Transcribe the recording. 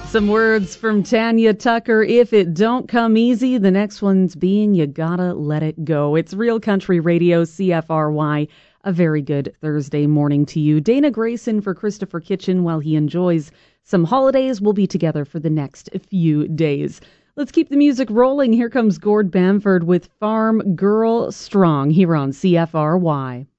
Some words from Tanya Tucker. If it don't come easy, the next one's being you gotta let it go. It's Real Country Radio, CFRY. A very good Thursday morning to you. Dana Grayson for Christopher Kitchen while he enjoys some holidays. We'll be together for the next few days. Let's keep the music rolling. Here comes Gord Bamford with Farm Girl Strong here on CFRY.